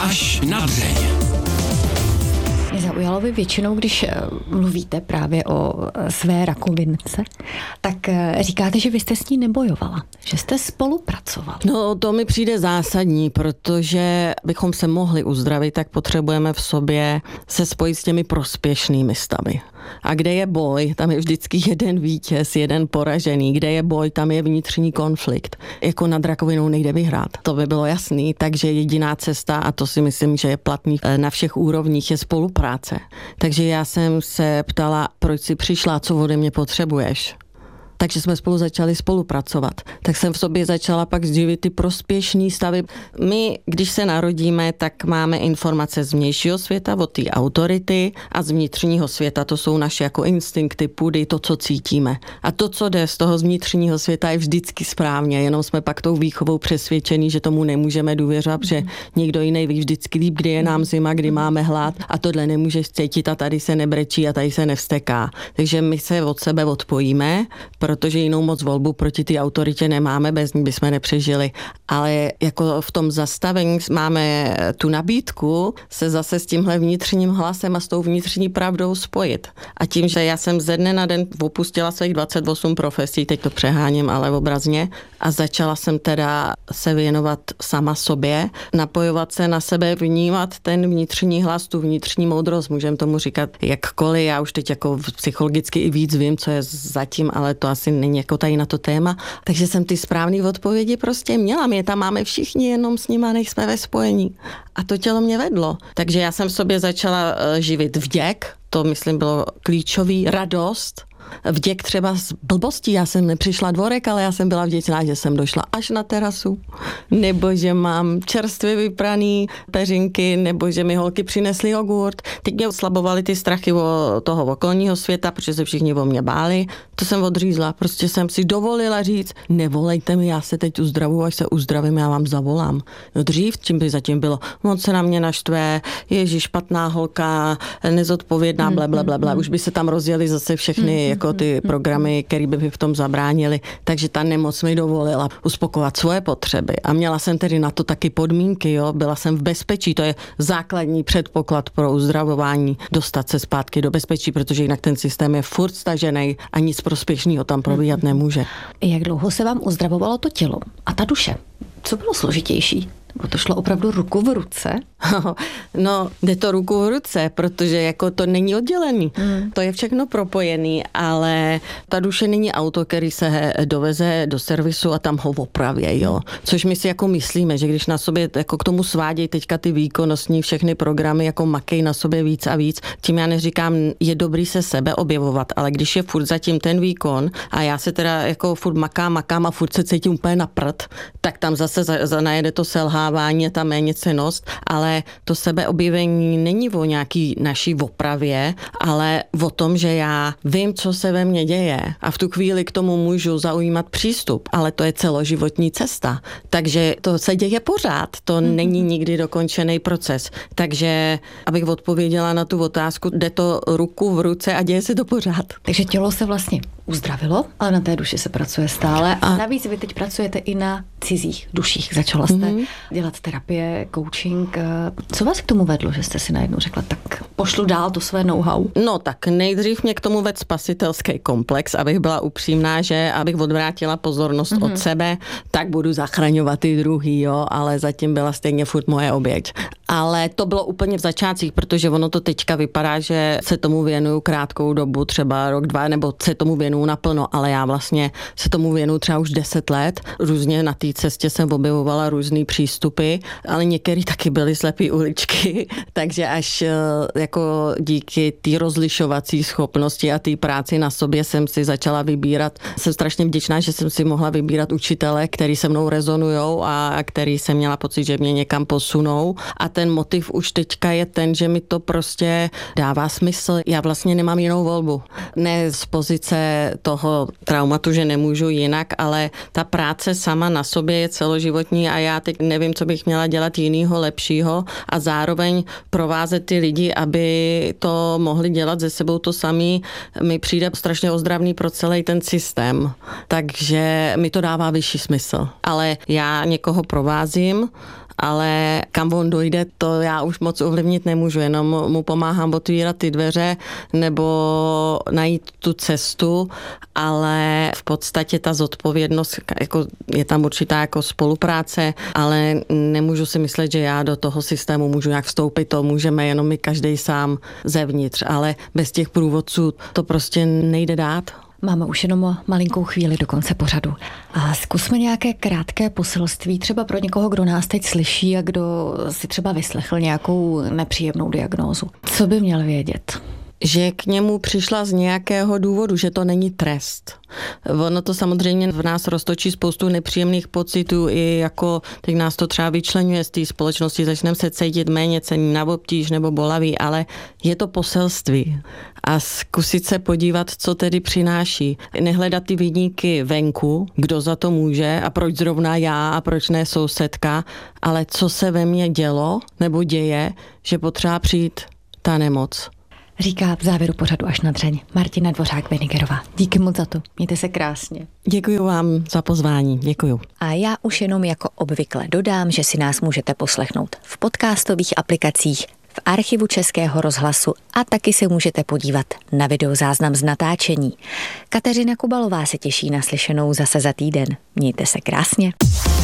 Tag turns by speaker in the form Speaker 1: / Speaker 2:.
Speaker 1: Až na dřeň.
Speaker 2: Mě zaujalo by většinou, když mluvíte právě o své rakovince, tak říkáte, že vy jste s ní nebojovala, že jste spolupracovala.
Speaker 3: No, to mi přijde zásadní, protože bychom se mohli uzdravit, tak potřebujeme v sobě se spojit s těmi prospěšnými stavy. A kde je boj, tam je vždycky jeden vítěz, jeden poražený. Kde je boj, tam je vnitřní konflikt. Jako nad rakovinou nejde vyhrát. To by bylo jasný, takže jediná cesta, a to si myslím, že je platný na všech úrovních, je spolupráce. Takže já jsem se ptala, proč jsi přišla, co ode mě potřebuješ. Takže jsme spolu začali spolupracovat. Tak jsem v sobě začala pak živit ty prospěšný stavy. My, když se narodíme, tak máme informace z vnějšího světa, od té autority, a z vnitřního světa, to jsou naše jako instinkty, půdy, to, co cítíme. A to, co jde z toho vnitřního světa, je vždycky správně, jenom jsme pak tou výchovou přesvědčení, že tomu nemůžeme důvěřovat, že někdo jiný ví vždycky líp, kdy je nám zima, kdy máme hlad, a tohle nemůžeš cítit a tady se nebrečí a tady se nevsteká. Takže my se od sebe odpojíme, protože jinou moc volbu proti té autoritě nemáme, bez ní bychom nepřežili. Ale jako v tom zastavení máme tu nabídku se zase s tímhle vnitřním hlasem a s tou vnitřní pravdou spojit. A tím, že já jsem ze dne na den opustila svých 28 profesí, teď to přeháním, ale obrazně, a začala jsem teda se věnovat sama sobě, napojovat se na sebe, vnímat ten vnitřní hlas, tu vnitřní moudrost, můžeme tomu říkat jakkoliv, já už teď jako psychologicky i víc vím, co je zatím, ale to asi není jako tady na to téma. Takže jsem ty správné odpovědi prostě měla. My je tam máme všichni, jenom s nima nejsme ve spojení. A to tělo mě vedlo. Takže já jsem v sobě začala živit vděk, to myslím bylo klíčový, radost, vděk třeba z blbostí. Já jsem nepřišla dvorek, ale já jsem byla vděčná, že jsem došla až na terasu, nebo že mám čerstvě vypraný peřinky, nebo že mi holky přinesly jogurt. Teď mě oslabovaly ty strachy o toho okolního světa, protože se všichni o mě báli. To jsem odřízla. Prostě jsem si dovolila říct, nevolejte mi, já se teď uzdravuju, až se uzdravím, já vám zavolám. No dřív, čím by zatím bylo, moc se na mě naštve, ježiš, špatná holka, nezodpovědná, blablabla. Už by se tam rozjeli zase všechny jako ty programy, které by v tom zabránili. Takže ta nemoc mi dovolila uspokovat svoje potřeby. A měla jsem tedy na to taky podmínky, jo. Byla jsem v bezpečí, to je základní předpoklad pro uzdravování, dostat se zpátky do bezpečí, protože jinak ten systém je furt stažený a nic prospěšného tam probíhat nemůže.
Speaker 2: Jak dlouho se vám uzdravovalo to tělo a ta duše? Co bylo složitější? Nebo to šlo opravdu ruku v ruce?
Speaker 3: No, jde to ruku v ruce, protože jako to není oddělený. To je všechno propojený, ale ta duše není auto, který se doveze do servisu a tam ho opraví, jo. Což my si jako myslíme, že když na sobě jako k tomu svádějí teďka ty výkonnostní všechny programy, jako makej na sobě víc a víc, tím já neříkám, je dobrý se sebe objevovat, ale když je furt zatím ten výkon a já se teda jako furt makám a furt se cítím úplně na prd, tak tam zase najede to selhávání a ta méněcennost, ale to sebeobjevení není o nějaký naší opravě, ale o tom, že já vím, co se ve mně děje a v tu chvíli k tomu můžu zaujímat přístup, ale to je celoživotní cesta. Takže to se děje pořád, to není nikdy dokončený proces. Takže, abych odpověděla na tu otázku, jde to ruku v ruce a děje se to pořád.
Speaker 2: Takže tělo se vlastně uzdravilo, ale na té duši se pracuje stále. A navíc vy teď pracujete i na cizích duších. Začala jste dělat terapie, coaching. Co vás k tomu vedlo, že jste si najednou řekla, tak pošlu dál to své know-how?
Speaker 3: No tak nejdřív mě k tomu vedl spasitelský komplex, abych byla upřímná, že abych odvrátila pozornost od sebe, tak budu zachraňovat ty druhý, jo, ale zatím byla stejně furt moje oběť. Ale to bylo úplně v začátcích, protože ono to teďka vypadá, že se tomu věnuju krátkou dobu, třeba rok, 2, nebo se tomu věnuju naplno, ale já vlastně se tomu věnuju třeba už 10 let. Různě na té cestě jsem objevovala různý přístupy, ale některý taky byly slepý uličky, takže až jako díky té rozlišovací schopnosti a té práci na sobě jsem si začala vybírat. Jsem strašně vděčná, že jsem si mohla vybírat učitele, který se mnou rezonujou a který jsem měla pocit, že mě někam posunou. A ten motiv už teďka je ten, že mi to prostě dává smysl. Já vlastně nemám jinou volbu. Ne z pozice toho traumatu, že nemůžu jinak, ale ta práce sama na sobě je celoživotní a já teď nevím, co bych měla dělat jinýho, lepšího a zároveň provázet ty lidi, aby to mohli dělat ze sebou to samý. Mi přijde strašně ozdravný pro celý ten systém. Takže mi to dává vyšší smysl. Ale já někoho provázím, ale Kam on dojde, to já už moc ovlivnit nemůžu, jenom mu pomáhám otvírat ty dveře nebo najít tu cestu, ale v podstatě ta zodpovědnost, jako je tam určitá jako spolupráce, ale nemůžu si myslet, že já do toho systému můžu nějak vstoupit, to můžeme jenom my každý sám zevnitř, ale bez těch průvodců to prostě nejde dát.
Speaker 2: Máme už jenom malinkou chvíli do konce pořadu. A zkusme nějaké krátké poselství, třeba pro někoho, kdo nás teď slyší a kdo si třeba vyslechl nějakou nepříjemnou diagnózu. Co by měl vědět?
Speaker 3: Že k němu přišla z nějakého důvodu, že to není trest. Ono to samozřejmě v nás roztočí spoustu nepříjemných pocitů, i jako teď nás to třeba vyčleňuje z té společnosti, začneme se cítit méně cenní na obtíž nebo bolavý, ale je to poselství. A zkusit se podívat, co tedy přináší. Nehledat ty viníky venku, kdo za to může a proč zrovna já a proč ne sousedka, ale co se ve mně dělo nebo děje, že potřeba přijít ta nemoc.
Speaker 2: Říká v závěru pořadu Až na dřeň Martina Dvořák-Wenigerová. Díky moc za to. Mějte se krásně.
Speaker 3: Děkuji vám za pozvání. Děkuji.
Speaker 1: A já už jenom jako obvykle dodám, že si nás můžete poslechnout v podcastových aplikacích, v archivu Českého rozhlasu a taky se můžete podívat na videozáznam z natáčení. Kateřina Kubalová se těší na slyšenou zase za týden. Mějte se krásně.